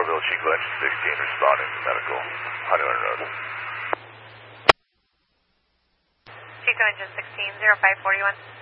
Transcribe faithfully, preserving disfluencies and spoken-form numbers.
Orville, Chico Engine sixteen, responding to medical, Honeyland Road. Chico Engine sixteen, zero five four one.